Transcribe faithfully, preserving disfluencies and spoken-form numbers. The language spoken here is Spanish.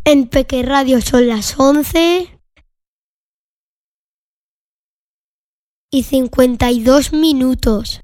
En Peque Radio son las once y cincuenta y dos minutos.